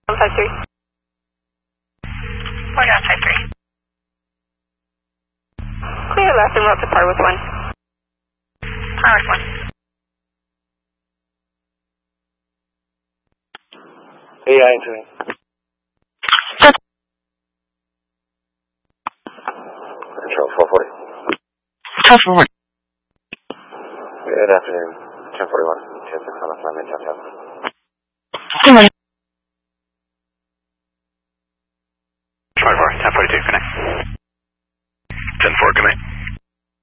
153. 153. Clear left and route to par with 1. Par with 1. Hey, I ain't doing. Control 440. 1241. Good afternoon. 1041. 26 on the flight,